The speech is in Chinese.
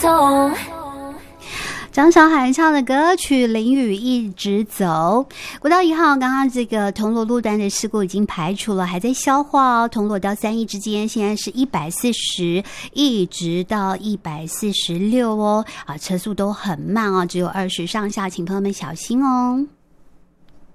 张韶涵唱的歌曲《淋雨一直走》。国道1号刚刚这个铜锣路段的事故已经排除了，还在消化哦。铜锣到3义之间现在是140一直到146哦，车速都很慢哦，只有20上下，请朋友们小心哦。